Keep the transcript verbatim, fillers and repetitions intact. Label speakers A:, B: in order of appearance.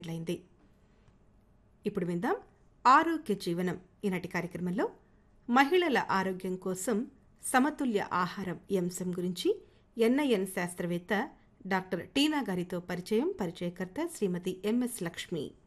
A: లైంది. ఇప్పుడు విందాం ఆరోగ్య జీవనం. ఈనాటి కార్యక్రమంలో మహిళల ఆరోగ్యం కోసం సమతుల్య ఆహారం ఈ అంశం గురించి ఎన్ఐఎన్ శాస్త్రవేత్త డాక్టర్ టీనా గారితో పరిచయం. పరిచయకర్త శ్రీమతి ఎంఎస్ లక్ష్మి.